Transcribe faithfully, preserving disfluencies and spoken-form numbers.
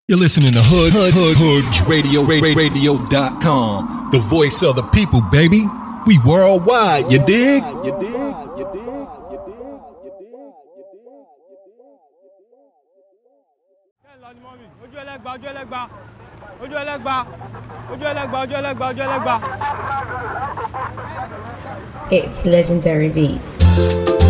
You're listening to Hood Hood Hood Hood Radio Radio dot com. The voice of the people, baby. We worldwide, you dig? You dig? You dig? It's Legendary Beats.